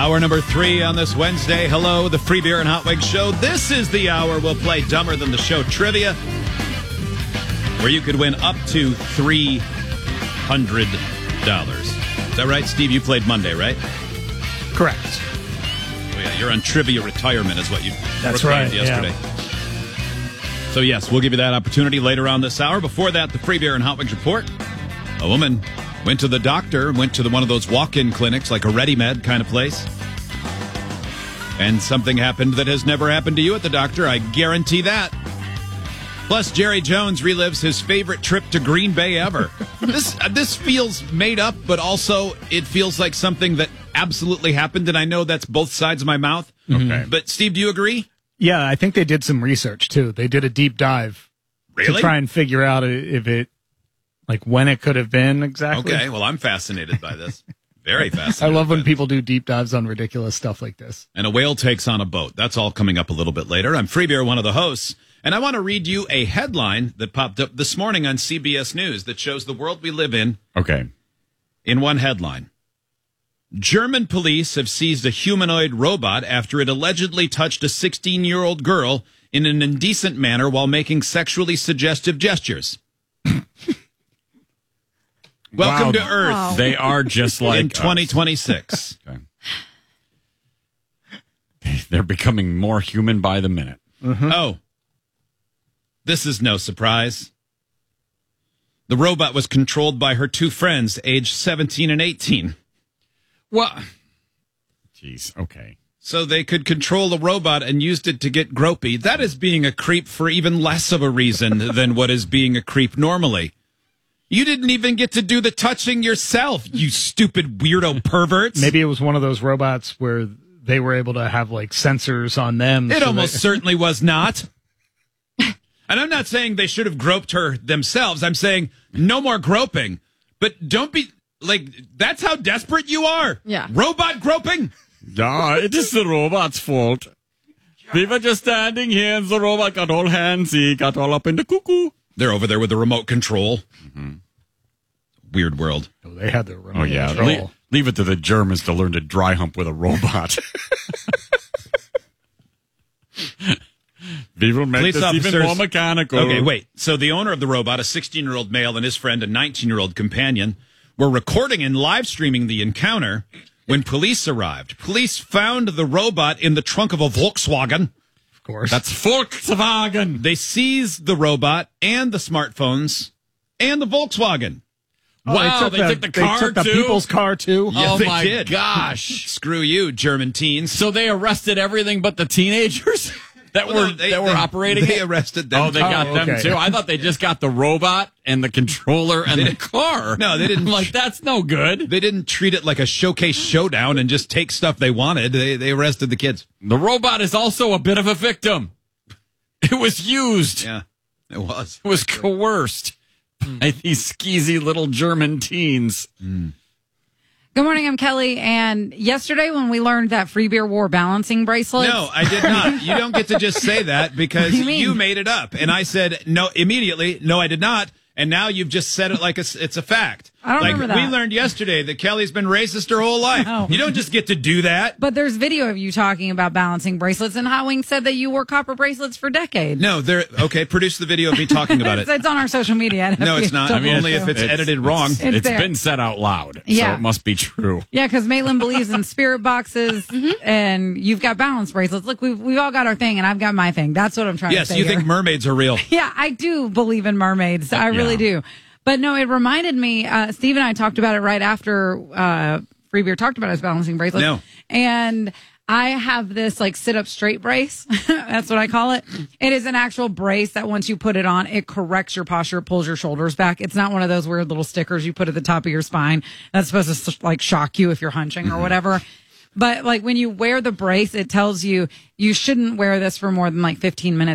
Hour number 3 on this Wednesday. Hello, the Free Beer and Hot Wings Show. This is the hour we'll play Dumber Than the Show trivia, where you could win up to $300. Is that right, Steve? You played Monday, right? Correct. Oh, yeah, you're on trivia retirement is what you That's proclaimed right, yesterday. Yeah. So, yes, we'll give you that opportunity later on this hour. Before that, the Free Beer and Hot Wings Report. A woman went to the doctor, went to one of those walk-in clinics, like a Ready-Med kind of place. And something happened that has never happened to you at the doctor. I guarantee that. Plus, Jerry Jones relives his favorite trip to Green Bay ever. This feels made up, but also it feels like something that absolutely happened, and I know that's both sides of my mouth. Okay. But, Steve, do you agree? Yeah, I think they did some research, too. They did a deep dive to try and figure out if it, like, when it could have been exactly. Okay, well, I'm fascinated by this. Very fascinated. I love when people do deep dives on ridiculous stuff like this. And a whale takes on a boat. That's all coming up a little bit later. I'm Free Beer, one of the hosts, and I want to read you a headline that popped up this morning on CBS News that shows the world we live in. Okay. In one headline. German police have seized a humanoid robot after it allegedly touched a 16-year-old girl in an indecent manner while making sexually suggestive gestures. Welcome to Earth. Wow. They are just like in 2026. Okay. They're becoming more human by the minute. Mm-hmm. Oh, this is no surprise. The robot was controlled by her two friends, aged 17 and 18. What? Jeez, okay. So they could control the robot and used it to get gropey. That is being a creep for even less of a reason than what is being a creep normally. You didn't even get to do the touching yourself, you stupid weirdo perverts. Maybe it was one of those robots where they were able to have, like, sensors on them. It almost certainly was not. And I'm not saying they should have groped her themselves. I'm saying no more groping. But don't be, like, that's how desperate you are. Yeah. Robot groping? Yeah, it is the robot's fault. We were just standing here and the robot got all handsy, got all up in the cuckoo. They're over there with the remote control. Mm-hmm. Weird world. Oh, they had the remote control. Leave it to the Germans to learn to dry hump with a robot. We will make this even more mechanical. Okay, wait. So the owner of the robot, a 16-year-old male, and his friend, a 19-year-old companion, were recording and live streaming the encounter when police arrived. Police found the robot in the trunk of a Volkswagen. Of course. That's Volkswagen. They seized the robot and the smartphones and the Volkswagen. Wow, they took the car, too? They took the people's car, too? Yes, oh, my did. gosh. Screw you, German teens. So they arrested everything but the teenagers that were operating They it? arrested them. Oh, they got them, too? I thought they just got the robot and the controller and the car. No, they didn't. I'm like, that's no good. They didn't treat it like a showcase showdown and just take stuff they wanted. They arrested the kids. The robot is also a bit of a victim. It was used. Yeah, it was. It was coerced by these skeezy little German teens. Mm. Good morning, I'm Kelly. And yesterday when we learned that Free Beer wore balancing bracelets. No, I did not. You don't get to just say that because you made it up. And I said, no, immediately, no, I did not. And now you've just said it like it's a fact. I don't remember that. We learned yesterday that Kelly's been racist her whole life. Oh. You don't just get to do that. But there's video of you talking about balancing bracelets, and Hot Wings said that you wore copper bracelets for decades. No, okay, produce the video of me talking about it. It's on our social media. No, it's not. I mean, only if it's edited wrong. It's been said out loud, so yeah. it must be true. Yeah, because Maitland believes in spirit boxes, and you've got balance bracelets. Look, we've all got our thing, and I've got my thing. That's what I'm trying to say. Yes, you think mermaids are real. Yeah, I do believe in mermaids. I really do. But no, it reminded me, Steve and I talked about it right after Free Beer talked about his balancing bracelet. No. And I have this like sit up straight brace. That's what I call it. It is an actual brace that once you put it on, it corrects your posture, it pulls your shoulders back. It's not one of those weird little stickers you put at the top of your spine that's supposed to like shock you if you're hunching or whatever. But like when you wear the brace, it tells you you shouldn't wear this for more than like 15 minutes.